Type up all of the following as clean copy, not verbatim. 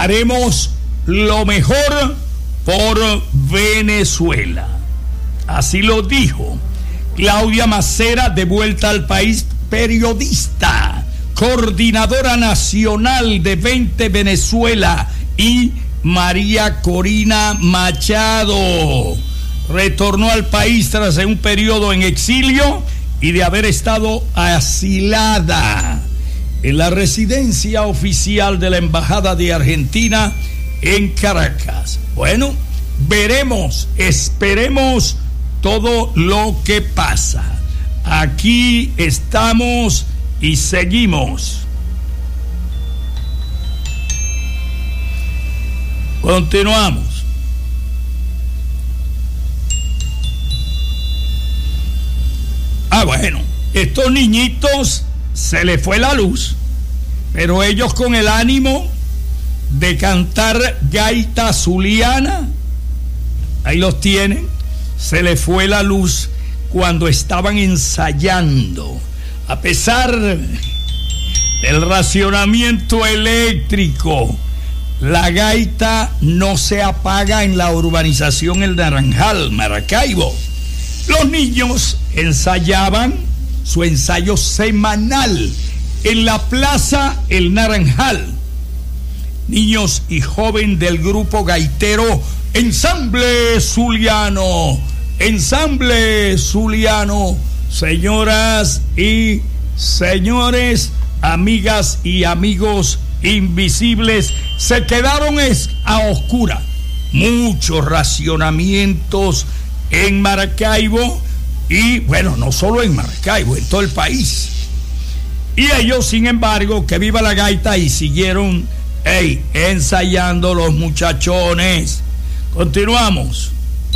haremos lo mejor por Venezuela. Así lo dijo Claudia Macera, de vuelta al país, periodista, coordinadora nacional de 20 Venezuela, y María Corina Machado. Retornó al país tras un periodo en exilio y de haber estado asilada en la residencia oficial de la Embajada de Argentina en Caracas. Bueno, veremos, esperemos todo lo que pasa. Aquí estamos y seguimos. Continuamos. Bueno, estos niñitos se les fue la luz, pero ellos con el ánimo de cantar gaita zuliana, ahí los tienen. Se les fue la luz cuando estaban ensayando. A pesar del racionamiento eléctrico, la gaita no se apaga en la urbanización El Naranjal, Maracaibo. Los niños ensayaban su ensayo semanal en la Plaza El Naranjal. Niños y joven del grupo gaitero Ensamble Zuliano. Ensamble Zuliano. Señoras y señores, amigas y amigos invisibles, se quedaron a oscura. Muchos racionamientos en Maracaibo, y bueno, no solo en Maracaibo, en todo el país. Y ellos, sin embargo, que viva la gaita, y siguieron ensayando los muchachones. Continuamos.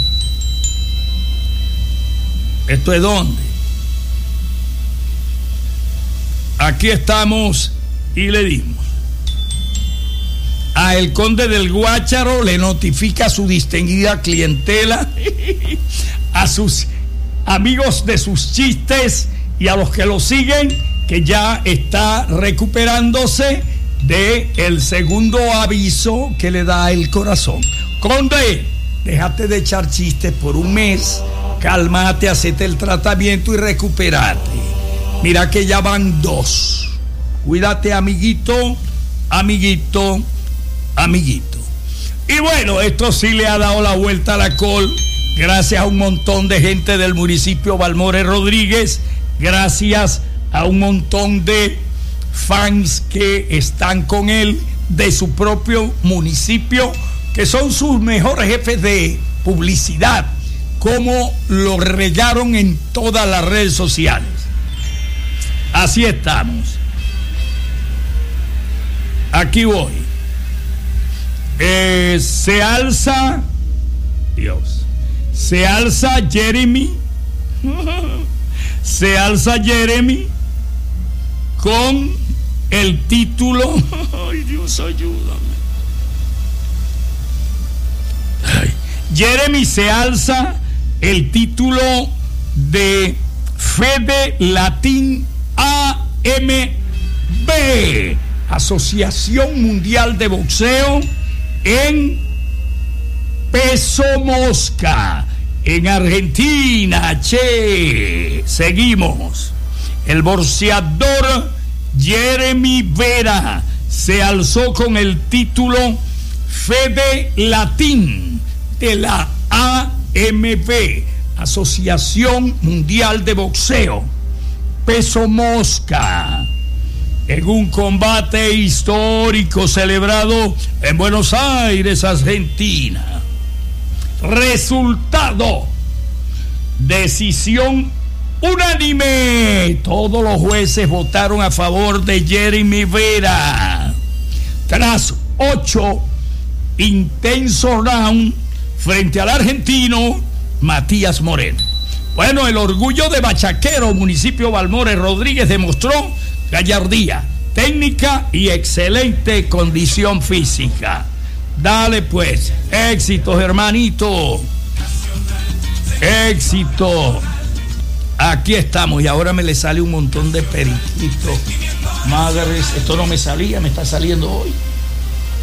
¿Esto es dónde? Aquí estamos y le dimos. El conde del Guácharo le notifica a su distinguida clientela, a sus amigos de sus chistes y a los que lo siguen, que ya está recuperándose de el segundo aviso que le da el corazón. Conde, déjate de echar chistes por un mes, cálmate, hacete el tratamiento y recupérate. Mira que ya van 2. Cuídate, amiguito, amiguito, amiguito. Y bueno, esto sí le ha dado la vuelta a la col, gracias a un montón de gente del municipio Balmores Rodríguez, gracias a un montón de fans que están con él de su propio municipio, que son sus mejores jefes de publicidad, como lo regaron en todas las redes sociales. Así estamos. Aquí voy. Se alza Jeremy. Se alza Jeremy con el título. Ay, Dios, ayúdame. Jeremy se alza el título de Fede Latin AMB, Asociación Mundial de Boxeo, en peso mosca, en Argentina. Che, seguimos. El boxeador Jeremy Vera se alzó con el título Fede Latin de la AMB, Asociación Mundial de Boxeo, peso mosca, en un combate histórico celebrado en Buenos Aires, Argentina. Resultado: decisión unánime. Todos los jueces votaron a favor de Jeremy Vera. Tras 8 intensos rounds frente al argentino Matías Moreno. Bueno, el orgullo de Bachaquero, municipio Balmores Rodríguez, demostró gallardía, técnica y excelente condición física. Dale pues, éxitos, hermanito. Éxito. Aquí estamos, y ahora me le sale un montón de periquitos. Madre, esto no me salía, me está saliendo hoy.